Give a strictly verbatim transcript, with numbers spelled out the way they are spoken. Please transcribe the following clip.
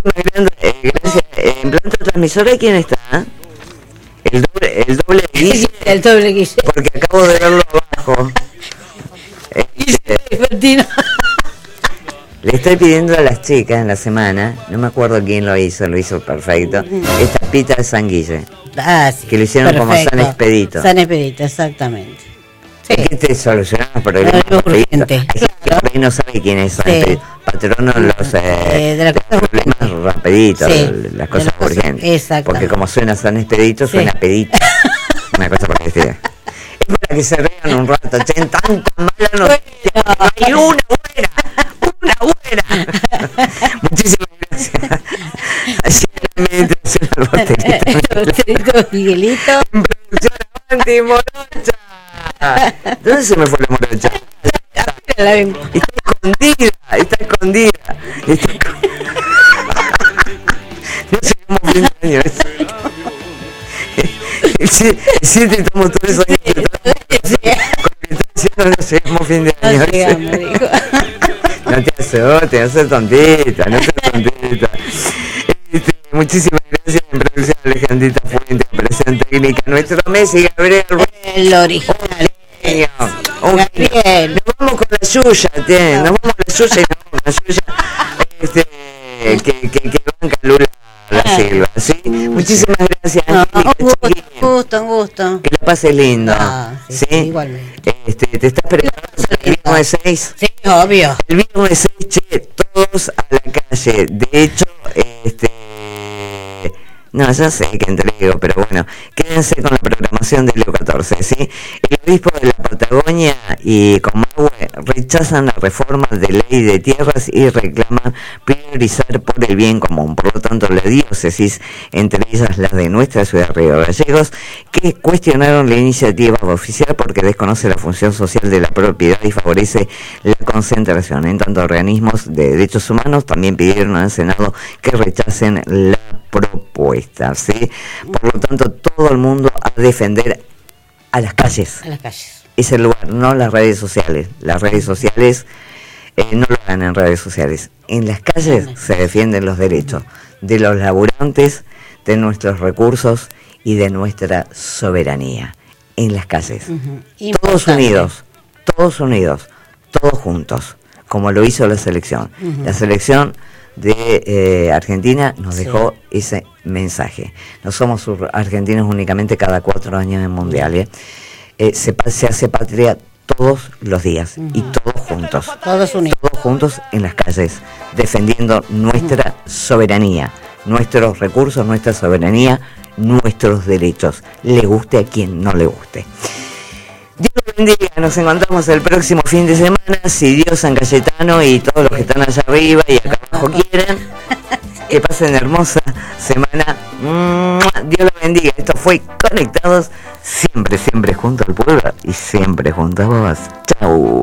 gran, eh, gracias. En planta transmisora, ¿quién está? El doble, el doble de Guille. El doble de Guille. Porque acabo de verlo abajo. Este, le estoy pidiendo a las chicas en la semana, no me acuerdo quién lo hizo, lo hizo perfecto, esta pita de San Guille. Ah, sí, que lo hicieron perfecto. Como San Expedito. San Expedito, exactmente. Sí. Es que te solucionan los problemas. No, urgente. Hay gente que por ahí no sabe quién es San sí. Expedito. Patrono los, eh, eh, de, la de los problemas rapiditos, sí. las cosas la urgentes. Exacto. Porque como suena San Expedito, sí. suena pedito. Una cosa por el estilo. Es para que se rean un rato, tienen tanta mala noticia. Hay una buena, una buena. Muchísimas gracias. Así es la meditación al boterito. Miguelito. En producción Avanti Morocha. ¿Dónde se me fue la morocha? Está escondida, está escondida. Está escondida. No sé cómo fin de año. Sí, sí, te tomo todos esos años. Sí, con el no llegamos fin de año. No, llegamos, no te azotes, no seas tontita, no seas tontita. Este, muchísimas gracias en producción Alejandrita Fuente, operación técnica, nuestro Messi Gabriel el original. Un Gabriel. Nos vamos con la suya, ¿tien? Nos vamos con la suya y nos vamos con la suya. Este, que, que, que banca Lula la Silva, ¿sí? Muchísimas gracias. No, un gusto, un gusto, un gusto. Que la pases lindo. Ah, sí, ¿sí? Sí, igualmente. Este, ¿te estás preparando el viernes seis? Sí, obvio. El viernes seis, che, todos a la calle. De hecho, este... No, ya sé que entrego, pero bueno, quédense con la programación de Leo catorce, ¿sí? El obispo de la Patagonia y Comahue rechazan la reforma de ley de tierras y reclaman priorizar por el bien común. Por lo tanto, la diócesis, entre ellas las de nuestra ciudad de Río Gallegos, que cuestionaron la iniciativa oficial porque desconoce la función social de la propiedad y favorece la concentración. En tanto, organismos de derechos humanos también pidieron al Senado que rechacen la propuesta, ¿sí? Por lo tanto, todo el mundo a defender a las calles. A las calles. Es el lugar, no las redes sociales. Las redes sociales eh, no lo hagan en redes sociales. En las calles se defienden los derechos de los laburantes, de nuestros recursos y de nuestra soberanía. En las calles. Uh-huh. Todos unidos, todos unidos, todos juntos, como lo hizo la selección. Uh-huh. La selección de eh, Argentina nos sí. dejó ese mensaje. No somos argentinos únicamente cada cuatro años en mundiales. Eh, se, se hace patria todos los días uh-huh. y todos juntos. Todos unidos. Todos juntos en las calles, defendiendo nuestra uh-huh. soberanía, nuestros recursos, nuestra soberanía, nuestros derechos. Le guste a quien no le guste. Dios lo bendiga, nos encontramos el próximo fin de semana, si Dios, San Cayetano y todos los que están allá arriba y acá abajo quieren, que pasen hermosa semana. Dios lo bendiga. Esto fue Conectados, siempre, siempre junto al pueblo y siempre junto a vos. Chau.